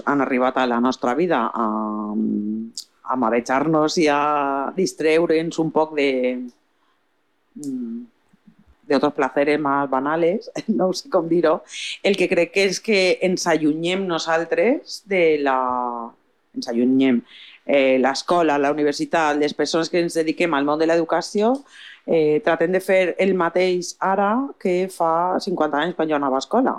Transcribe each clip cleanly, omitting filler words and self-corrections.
han arribat a la nostra vida a marejar-nos i a distreure'ns un poc de otros placeres más banales, no sé com dir-ho, el que crec que és que ens allunyem nosaltres de la... Ens allunyem. L'escola, la universitat, les persones que ens dediquem al món de l'educació tratem de fer el mateix ara que fa 50 anys quan jo anava a escola.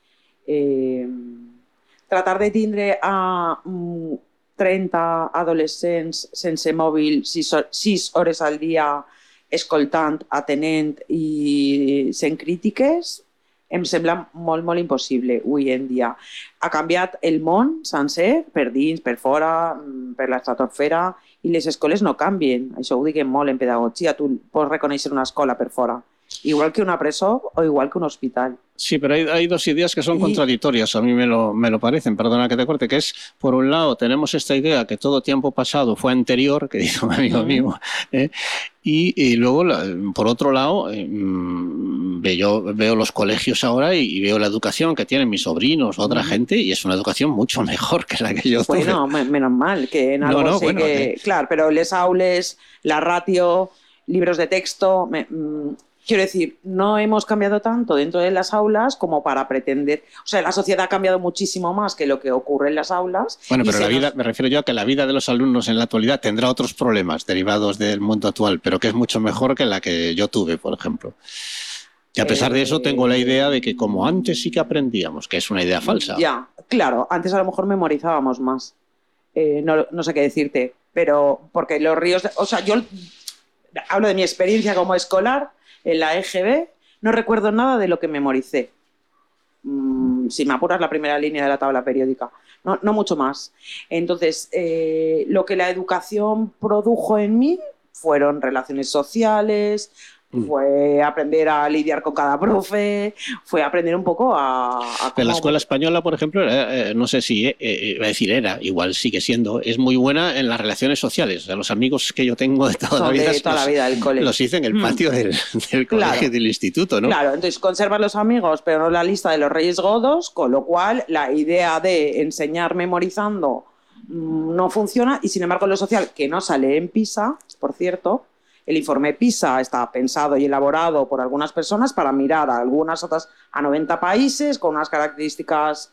Tratar de tindre a 30 adolescents sense mòbil 6 hores al dia escoltant, atenent i sent crítiques em sembla molt, molt impossible avui en dia. Ha canviat el món sencer, per dins, per fora, per l'estratosfera, i les escoles no canvien. Això ho diguem molt en pedagogia. Tu pots reconèixer una escola per fora, igual que una presó o igual que un hospital. Sí, pero hay dos ideas que son contradictorias, a mí me lo parecen, perdona que te corte, que es, por un lado, tenemos esta idea que todo tiempo pasado fue anterior, que dice un amigo mío, y luego, por otro lado, veo los colegios ahora y veo la educación que tienen mis sobrinos, otra gente, y es una educación mucho mejor que la que yo tuve. Bueno, menos mal, que en algo sé que... Claro, pero les aules, la ratio, libros de texto... Quiero decir, no hemos cambiado tanto dentro de las aulas como para pretender... O sea, la sociedad ha cambiado muchísimo más que lo que ocurre en las aulas. Bueno, pero la vida, me refiero yo a que la vida de los alumnos en la actualidad tendrá otros problemas derivados del mundo actual, pero que es mucho mejor que la que yo tuve, por ejemplo. Y a pesar de eso, tengo la idea de que como antes sí que aprendíamos, que es una idea falsa. Ya, claro, antes a lo mejor memorizábamos más. No sé qué decirte, pero porque los ríos... O sea, yo hablo de mi experiencia como escolar... En la EGB no recuerdo nada de lo que memoricé. Si me apuras, la primera línea de la tabla periódica. No mucho más. Entonces, lo que la educación produjo en mí fueron relaciones sociales, fue aprender a lidiar con cada profe, fue aprender un poco a en la escuela española, por ejemplo, no sé si iba a decir era, igual sigue siendo, es muy buena en las relaciones sociales. O sea, los amigos que yo tengo de toda la vida del cole. Los hice en el patio del colegio, del instituto, ¿no? Claro, entonces conservas los amigos, pero no la lista de los Reyes Godos, con lo cual la idea de enseñar memorizando no funciona, y sin embargo lo social, que no sale en PISA, por cierto. El informe PISA está pensado y elaborado por algunas personas para mirar a algunas otras, a 90 países con unas características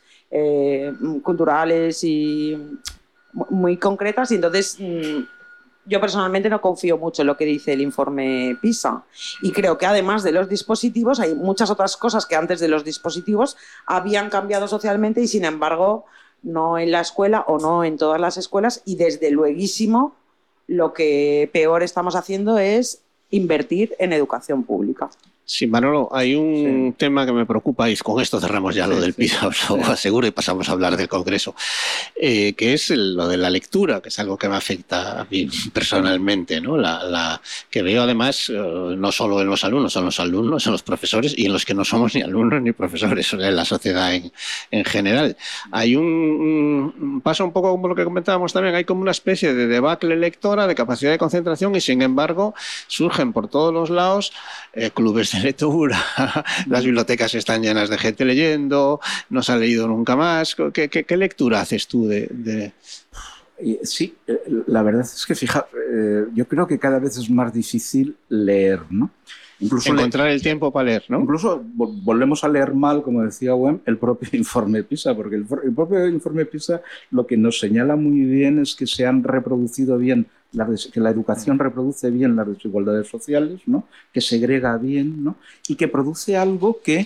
culturales y muy concretas, y entonces yo personalmente no confío mucho en lo que dice el informe PISA, y creo que además de los dispositivos hay muchas otras cosas que antes de los dispositivos habían cambiado socialmente y sin embargo no en la escuela o no en todas las escuelas, y desde lueguísimo lo que peor estamos haciendo es invertir en educación pública. Sí, Manolo, hay un tema que me preocupa, y con esto cerramos ya lo del PISA, os lo aseguro, y pasamos a hablar del Congreso, que es lo de la lectura, que es algo que me afecta a mí personalmente, ¿no? Que veo además no solo en los alumnos, en los profesores y en los que no somos ni alumnos ni profesores, en la sociedad en general. Hay pasa un poco como lo que comentábamos también, hay como una especie de debacle lectora, de capacidad de concentración, y sin embargo surgen por todos los lados clubes de lectura, las bibliotecas están llenas de gente leyendo, no se ha leído nunca más. ¿Qué lectura haces tú de...? Sí, la verdad es que yo creo que cada vez es más difícil leer, ¿no? Incluso encontrar el tiempo para leer, ¿no? Incluso volvemos a leer mal, como decía Wem, el propio informe PISA, porque el propio informe PISA lo que nos señala muy bien es que se han reproducido bien, que la educación reproduce bien las desigualdades sociales, ¿no? Que segrega bien, ¿no? Y que produce algo que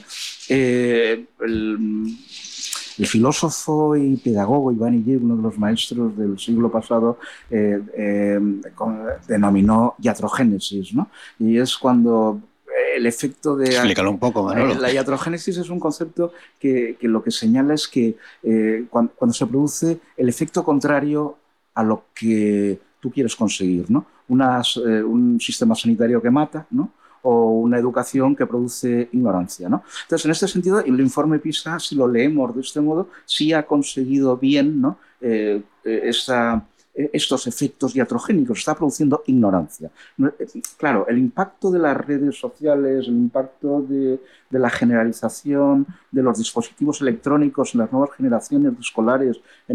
el filósofo y pedagogo Iván Illich, uno de los maestros del siglo pasado, denominó iatrogénesis, ¿no? Y es cuando el efecto de... Explícalo un poco, Manolo. La iatrogénesis es un concepto que lo que señala es que cuando se produce el efecto contrario a lo que tú quieres conseguir, ¿no? Un sistema sanitario que mata, ¿no? O una educación que produce ignorancia, ¿no? Entonces, en este sentido, el informe PISA, si lo leemos de este modo, sí ha conseguido bien, ¿no? Estos efectos iatrogénicos, está produciendo ignorancia. Claro, el impacto de las redes sociales, el impacto de la generalización de los dispositivos electrónicos en las nuevas generaciones de escolares,